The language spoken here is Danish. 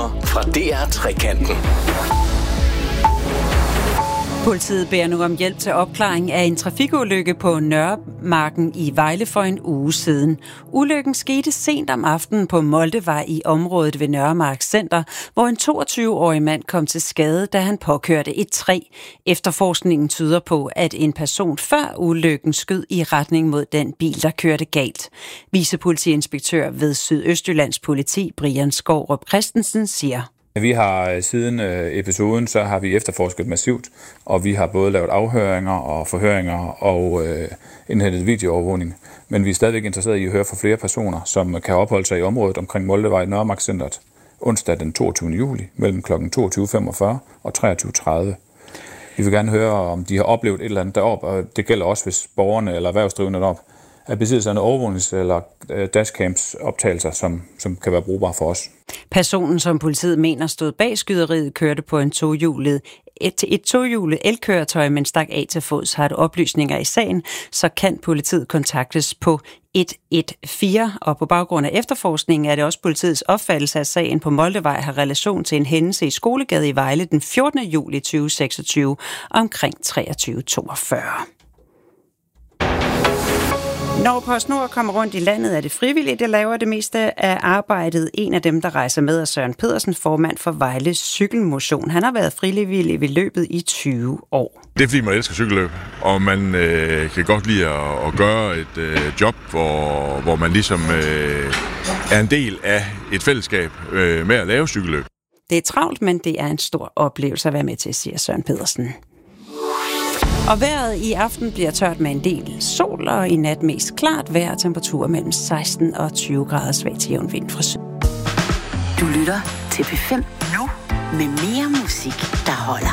nyheder fra DR Trekanten. Politiet beder nu om hjælp til opklaring af en trafikulykke på Nørremarken i Vejle for en uge siden. Ulykken skete sent om aftenen på Moldevej i området ved Nørremark Center, hvor en 22-årig mand kom til skade, da han påkørte et træ. Efterforskningen tyder på, at en person før ulykken skød i retning mod den bil, der kørte galt. Vicepolitiinspektør ved Sydøstjyllands Politi, Brian Skourup Christensen, siger: Vi har siden episoden, så har vi efterforsket massivt, og vi har både lavet afhøringer og forhøringer og indhentet videoovervågning. Men vi er stadigvæk interesseret i at høre fra flere personer, som kan opholde sig i området omkring Moldevej i Nørremark Centeret onsdag den 22. juli mellem kl. 22.45 og 23.30. Vi vil gerne høre, om de har oplevet et eller andet deroppe, og det gælder også, hvis borgerne eller erhvervsdrivende deroppe er besiddet af overvågnings- eller dashcams optagelser, som kan være brugbare for os. Personen, som politiet mener stod bag skyderiet, kørte på et tohjulet elkøretøj, men stak af til fods. Har du oplysninger i sagen, så kan politiet kontaktes på 114, og på baggrund af efterforskningen er det også politiets opfattelse, at sagen på Moldevej har relation til en hændelse i Skolegade i Vejle den 14. juli 2026 omkring 23.42. Når PostNord kommer rundt i landet, er det frivilligt, der laver det meste af arbejdet. En af dem, der rejser med, er Søren Pedersen, formand for Vejle Cykelmotion. Han har været frivillig ved løbet i 20 år. Det er fordi, man elsker cykelløb, og man kan godt lide at gøre et job, hvor man ligesom er en del af et fællesskab med at lave cykelløb. Det er travlt, men det er en stor oplevelse at være med til, siger Søren Pedersen. Og vejret i aften bliver tørt med en del sol, og i nat mest klart vejr, temperaturer mellem 16 og 20 grader, svag til jævn vind fra syd. Du lytter til P5 nu med mere musik, der holder.